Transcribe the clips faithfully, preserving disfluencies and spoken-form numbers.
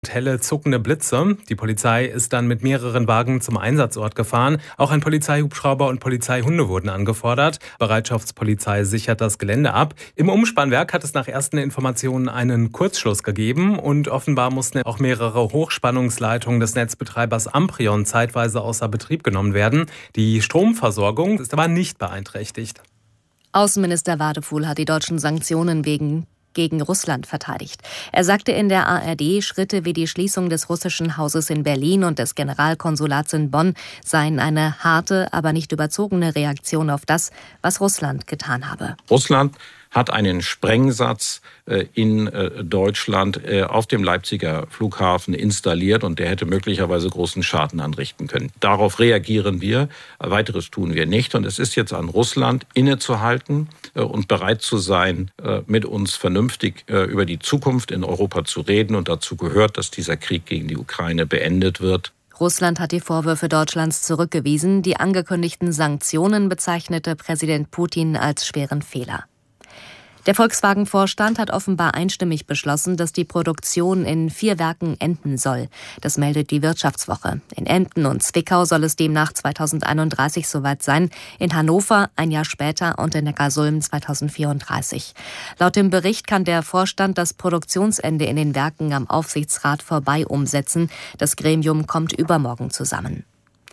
Helle zuckende Blitze. Die Polizei ist dann mit mehreren Wagen zum Einsatzort gefahren. Auch ein Polizeihubschrauber und Polizeihunde wurden angefordert. Bereitschaftspolizei sichert das Gelände ab. Im Umspannwerk hat es nach ersten Informationen einen Kurzschluss gegeben und offenbar mussten auch mehrere Hochspannungsleitungen des Netzbetreibers Amprion zeitweise außer Betrieb genommen werden. Die Stromversorgung ist aber nicht beeinträchtigt. Außenminister Wadefuhl hat die deutschen Sanktionen wegen gegen Russland verteidigt. Er sagte in der A R D, Schritte wie die Schließung des russischen Hauses in Berlin und des Generalkonsulats in Bonn seien eine harte, aber nicht überzogene Reaktion auf das, was Russland getan habe. Russland hat einen Sprengsatz in Deutschland auf dem Leipziger Flughafen installiert und der hätte möglicherweise großen Schaden anrichten können. Darauf reagieren wir, weiteres tun wir nicht und es ist jetzt an Russland innezuhalten und bereit zu sein, mit uns vernünftig über die Zukunft in Europa zu reden und dazu gehört, dass dieser Krieg gegen die Ukraine beendet wird. Russland hat die Vorwürfe Deutschlands zurückgewiesen. Die angekündigten Sanktionen bezeichnete Präsident Putin als schweren Fehler. Der Volkswagen-Vorstand hat offenbar einstimmig beschlossen, dass die Produktion in vier Werken enden soll. Das meldet die Wirtschaftswoche. In Emden und Zwickau soll es demnach zweitausendeinunddreißig soweit sein, in Hannover ein Jahr später und in Neckarsulm zweitausendvierunddreißig. Laut dem Bericht kann der Vorstand das Produktionsende in den Werken am Aufsichtsrat vorbei umsetzen. Das Gremium kommt übermorgen zusammen.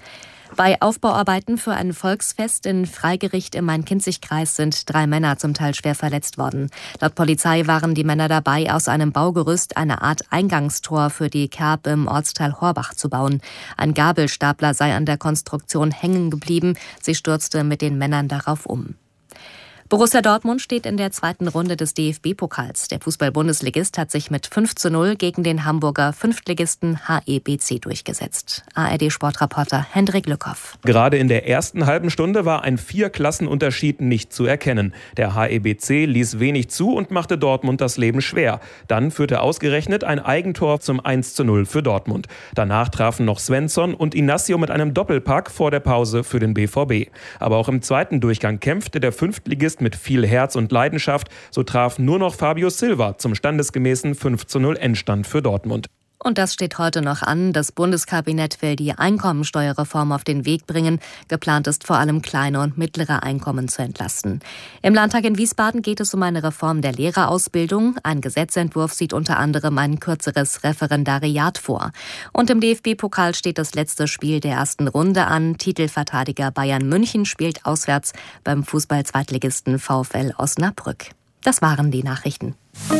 Bei Aufbauarbeiten für ein Volksfest in Freigericht im Main-Kinzig-Kreis sind drei Männer zum Teil schwer verletzt worden. Laut Polizei waren die Männer dabei, aus einem Baugerüst eine Art Eingangstor für die Kerb im Ortsteil Horbach zu bauen. Ein Gabelstapler sei an der Konstruktion hängen geblieben. Sie stürzte mit den Männern darauf um. Borussia Dortmund steht in der zweiten Runde des D F B-Pokals. Der Fußball-Bundesligist hat sich mit fünf zu null gegen den Hamburger Fünftligisten H E B C durchgesetzt. A R D-Sportreporter Hendrik Lückhoff. Gerade in der ersten halben Stunde war ein Vier-Klassenunterschied nicht zu erkennen. Der H E B C ließ wenig zu und machte Dortmund das Leben schwer. Dann führte ausgerechnet ein Eigentor zum eins zu null für Dortmund. Danach trafen noch Svensson und Inacio mit einem Doppelpack vor der Pause für den B V B. Aber auch im zweiten Durchgang kämpfte der Fünftligist mit viel Herz und Leidenschaft. So traf nur noch Fabio Silva zum standesgemäßen fünf zu null Endstand für Dortmund. Und das steht heute noch an. Das Bundeskabinett will die Einkommensteuerreform auf den Weg bringen. Geplant ist vor allem kleine und mittlere Einkommen zu entlasten. Im Landtag in Wiesbaden geht es um eine Reform der Lehrerausbildung. Ein Gesetzentwurf sieht unter anderem ein kürzeres Referendariat vor. Und im D F B-Pokal steht das letzte Spiel der ersten Runde an. Titelverteidiger Bayern München spielt auswärts beim Fußball-Zweitligisten VfL Osnabrück. Das waren die Nachrichten.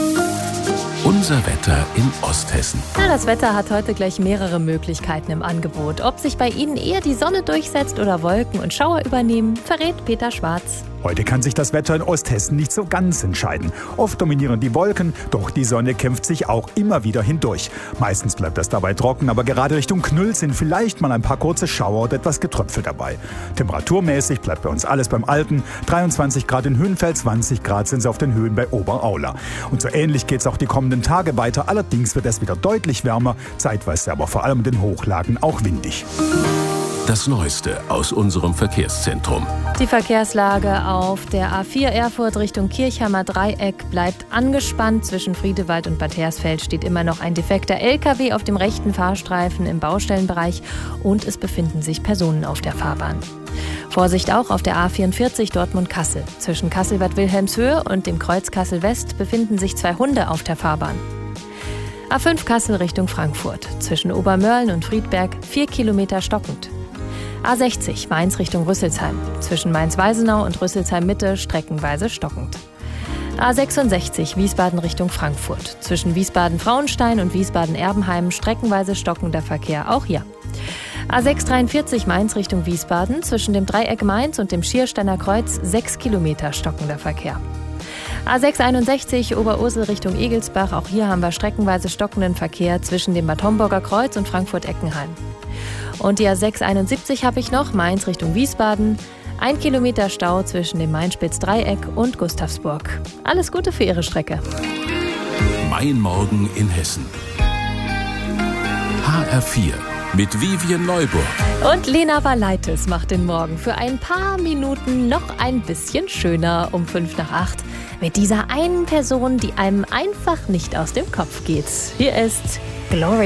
Unser Wetter in Osthessen. Ja, das Wetter hat heute gleich mehrere Möglichkeiten im Angebot. Ob sich bei Ihnen eher die Sonne durchsetzt oder Wolken und Schauer übernehmen, verrät Peter Schwarz. Heute kann sich das Wetter in Osthessen nicht so ganz entscheiden. Oft dominieren die Wolken, doch die Sonne kämpft sich auch immer wieder hindurch. Meistens bleibt das dabei trocken, aber gerade Richtung Knüll sind vielleicht mal ein paar kurze Schauer und etwas Getröpfel dabei. Temperaturmäßig bleibt bei uns alles beim Alten. dreiundzwanzig Grad in Höhenfeld, zwanzig Grad sind es auf den Höhen bei Oberaula. Und so ähnlich geht es auch die kommenden Tage weiter. Allerdings wird es wieder deutlich wärmer, zeitweise aber vor allem in den Hochlagen auch windig. Das Neueste aus unserem Verkehrszentrum. Die Verkehrslage auf der A vier Erfurt Richtung Kirchheimer Dreieck bleibt angespannt. Zwischen Friedewald und Bad Hersfeld steht immer noch ein defekter L K W auf dem rechten Fahrstreifen im Baustellenbereich und es befinden sich Personen auf der Fahrbahn. Vorsicht auch auf der A vierundvierzig Dortmund-Kassel. Zwischen Kassel-Bad Wilhelmshöhe und dem Kreuz Kassel-West befinden sich zwei Hunde auf der Fahrbahn. A fünf Kassel Richtung Frankfurt. Zwischen Obermörlen und Friedberg vier Kilometer stockend. A sechzig Mainz Richtung Rüsselsheim. Zwischen Mainz-Weisenau und Rüsselsheim-Mitte streckenweise stockend. A sechsundsechzig Wiesbaden Richtung Frankfurt. Zwischen Wiesbaden-Frauenstein und Wiesbaden-Erbenheim streckenweise stockender Verkehr auch hier. A sechshundertdreiundvierzig Mainz Richtung Wiesbaden. Zwischen dem Dreieck Mainz und dem Schiersteiner Kreuz sechs Kilometer stockender Verkehr. A sechshunderteinundsechzig Oberursel Richtung Egelsbach. Auch hier haben wir streckenweise stockenden Verkehr zwischen dem Bad Homburger Kreuz und Frankfurt-Eckenheim. Und die A sechshunderteinundsiebzig habe ich noch, Mainz Richtung Wiesbaden. Ein Kilometer Stau zwischen dem Main-Spitz-Dreieck und Gustavsburg. Alles Gute für Ihre Strecke. Mein Morgen in Hessen. H R vier mit Vivian Neuburg. Und Lena Valaitis macht den Morgen für ein paar Minuten noch ein bisschen schöner um fünf nach acht. Mit dieser einen Person, die einem einfach nicht aus dem Kopf geht. Hier ist Gloria.